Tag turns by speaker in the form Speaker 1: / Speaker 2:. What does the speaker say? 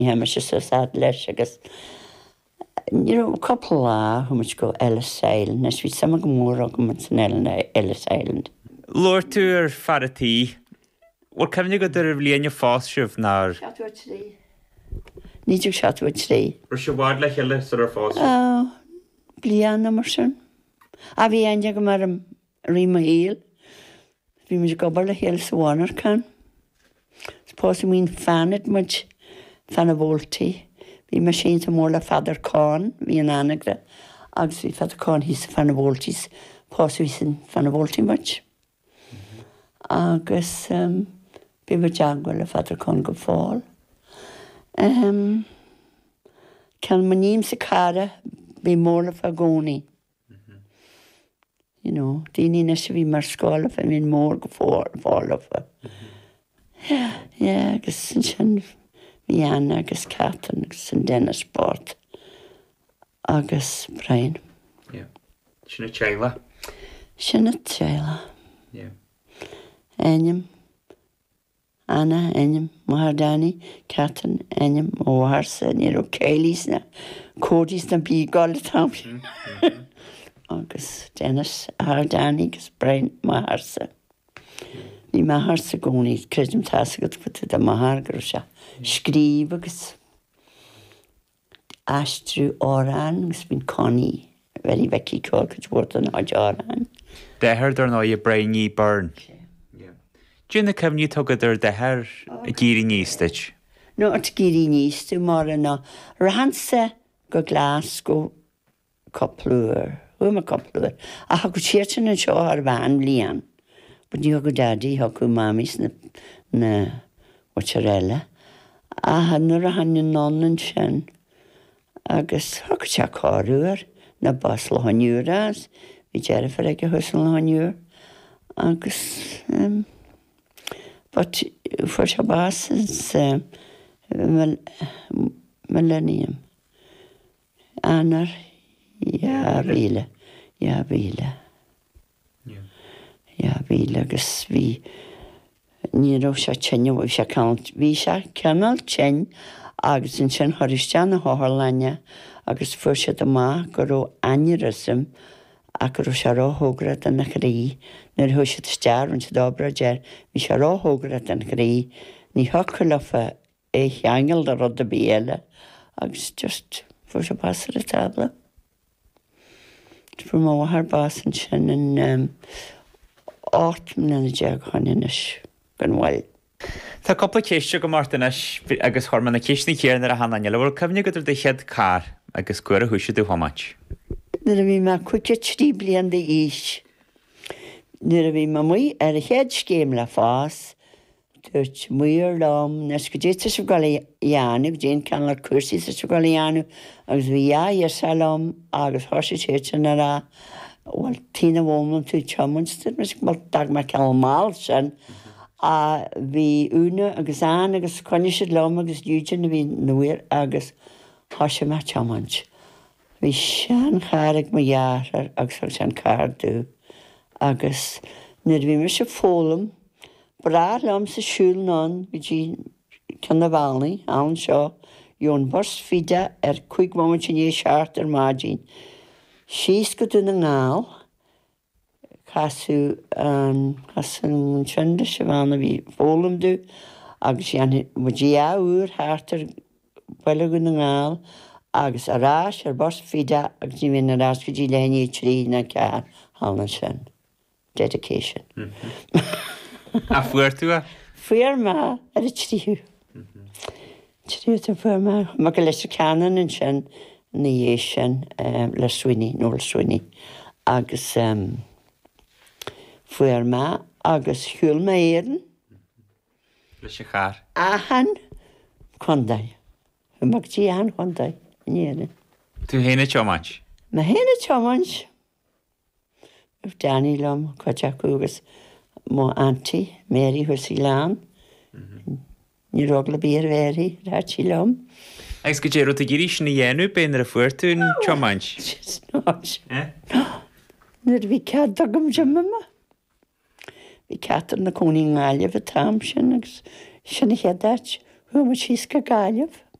Speaker 1: Ní se sad leis agus couple lá muid go Ellis Island, nes bhí sama go mór go man san Ellis Island.
Speaker 2: Lóir tú ar faratí, bhil cemne go ar bhlíonne fáisisiúh ná
Speaker 1: Níidir seaú trí.
Speaker 2: Ru se bhád le heile ar fáis.
Speaker 1: Bliana mar sin. A bhí aine go mar rima híal. Bhí mu gobar le héal sa bhánar can. Spása mín fanad muid fanna bhóltaí. Bhí mar sin sa mór le fadar cáin, bhí an anagra, agus bhí fadar cáin hí sa fanna bhóltaís, pása bhí san fanna bhóltaí muid. Agus bhí mar deaghail le fadar cáin go fáil. Can maníim sa cara bhí mór le fagónaí. Daoine na se bhí mar scála fa bhín mór go fála fa. Agus sin bhí Anna agus Catan agus san denna sport agus Brian.
Speaker 2: Sinna teile?
Speaker 1: Sinna teile. Enim, Anna, Enim, Mahardani, Catan, Enim, Óharsa, ní ó célís na códís na bí gála tam. Agus Dennis Mahardani agus Brian Maharsa. Ní Maharsa gcónaí credim tasagad futa de Mahargar se. Scríb agus astrú árán agus bín Connie very vecí cógad bhór an áid árán.
Speaker 2: Dethir ar ná i Brainy Byrne. Dúna cemniú tugad ar dethir a gírí níostid?
Speaker 1: No, at gírí níostú mar ná rahansa go Glasgow coplúir. Uma coplúir. A ha go tíirtin an seo ar bhain lían. Bud ní go daddy ha go mamis na wacharella. A ha nuair a hanne nonan sin. Agus ha go te cárúir na bas le haniúras. Bhí Jennifer ag a húsan le haniúr. Agus but for se bas millennium. Anar bhíle. Agus bhí níró se tenne bhí se count. Bhí se cenal tin agus in sin thoiristeán na háthlanne agus fuair se do má go ró aneurysm a go ró se ráthógrad an na chraí nuair thu se stear an se dábra dear bhí se ráthógrad an chraí ní thocha lefa é cheangail de rud a béile agus just fuair se pasar a tabla. Fu má bhar bas an sin in 8 mna deag chaninis gan bhil.
Speaker 2: Tá coppla céiste go martanis agus chorman na céisna chéan ar a hanaine le bhfuil cemne go de chead cá agus cuair a thuise dú thomáid.
Speaker 1: Nuair a bhí me chuide trí blian de ís. Nuair a bhí me muoi ar a chead scéim le fás, dúirt muir lám, nes go dé se go dhéanamh, déon cean le cuasaí se go dhéanamh, agus bhí ar salám agus thosa téirtin ar a bhil tína bhómlan tú temanstid, mas go dag me cean máil sin, a bhí úna agus an agus coine lám agus dúidir na bhí nuair agus thosa me temant. Bhí sean charag mo dhearar agus sean cardú agus nuair bhí me se fólam bra lám sa siúil ná bhí cena bhálnaí an seo Jón bors fide ar 5 moment in é seart ar mádín. Síos go duna ngáil Casú an trinda se bhana bhí fólamdú agus dí úr hátar baile go na ngáil agus arás ar bors fide agus ní bhíon arás go dtí leí trí na cear hána sin. Dedication.
Speaker 2: A fuair tú a?
Speaker 1: Fuair me ar a tríú. Tríú a fuair me. Má go leis a ceanan in sin na dhé sin le swinní, nó le swinní. Agus fuair me agus thuúil me éan.
Speaker 2: Leis a chár?
Speaker 1: Ahan chundaid. Mag tí ahan chundaid. Níana.
Speaker 2: Tú héna teomáid?
Speaker 1: Ma héna teomáid. Danny lom, Quachacugus, mo auntie, Mary Hursilán, ní rogla bíar veri, ráchi lom.
Speaker 2: Agus go dé rota gíris na dhéanú ben ar a fuirtún teomáid?
Speaker 1: Nuair bhí cead agam jimama. Bhí ceatar na cónaí ngáileh a tam sin agus sinna cheadáit, thuama síos go gáileh.